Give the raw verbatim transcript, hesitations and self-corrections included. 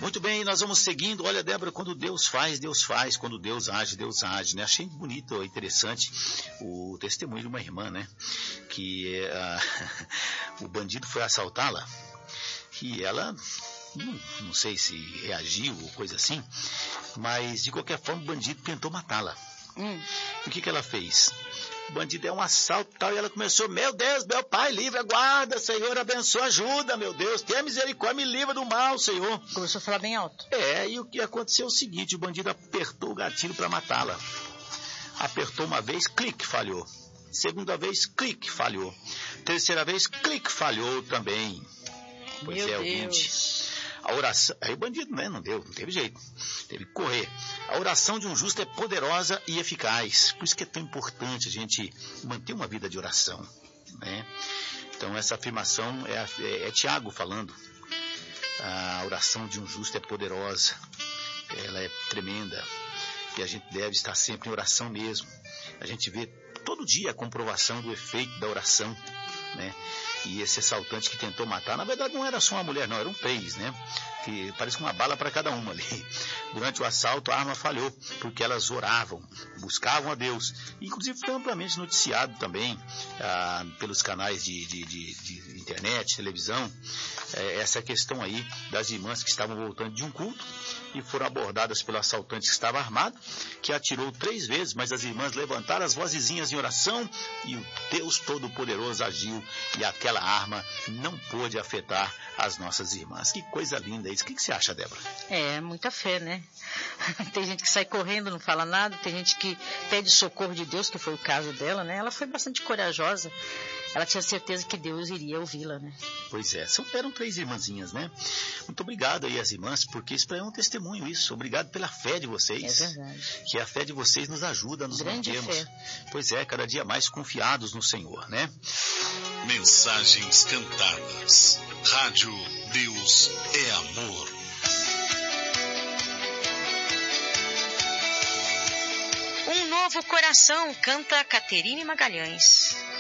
Muito bem, nós vamos seguindo. Olha, Débora, quando Deus faz, Deus faz. Quando Deus age, Deus age, né? Achei bonito, interessante o testemunho de uma irmã, né? Que uh, o bandido foi assaltá-la e ela, não, não sei se reagiu ou coisa assim, mas de qualquer forma o bandido tentou matá-la. Hum. O que que ela fez? O bandido é um assalto e tal, e ela começou, meu Deus, meu Pai, livra, guarda, Senhor, abençoa, ajuda, meu Deus, tenha misericórdia, me livra do mal, Senhor. Começou a falar bem alto. É, e o que aconteceu é o seguinte, o bandido apertou o gatilho para matá-la. Apertou uma vez, clique, falhou. Segunda vez, clique, falhou. Terceira vez, clique, falhou também. Pois meu é, Deus. ouvinte. A oração, aí o bandido, né, não deu, não teve jeito, teve que correr. A oração de um justo é poderosa e eficaz, por isso que é tão importante a gente manter uma vida de oração, né? Então essa afirmação é, é, é Tiago falando, a oração de um justo é poderosa, ela é tremenda, e a gente deve estar sempre em oração mesmo. A gente vê todo dia a comprovação do efeito da oração, né? E esse assaltante que tentou matar, na verdade não era só uma mulher, não, eram três, né? Que parece uma bala para cada uma ali. Durante o assalto a arma falhou, porque elas oravam, buscavam a Deus. Inclusive foi amplamente noticiado também ah, pelos canais de, de, de, de internet, televisão, eh, essa questão aí das irmãs que estavam voltando de um culto e foram abordadas pelo assaltante que estava armado, que atirou três vezes, mas as irmãs levantaram as vozezinhas em oração e o Deus Todo-Poderoso agiu e aquela arma não pôde afetar as nossas irmãs. Que coisa linda isso. O que, que você acha, Débora? É, muita fé, né? Tem gente que sai correndo, não fala nada, tem gente que pede socorro de Deus, que foi o caso dela, né? Ela foi bastante corajosa. Ela tinha certeza que Deus iria ouvi-la, né? Pois é, são, eram três irmãzinhas, né? Muito obrigado aí às irmãs, porque isso é um testemunho, isso. Obrigado pela fé de vocês. É verdade. Que a fé de vocês nos ajuda a nos Grande mantermos. Fé. Pois é, cada dia mais confiados no Senhor, né? Mensagens cantadas. Rádio Deus é Amor. Um novo coração, canta Caterine Magalhães.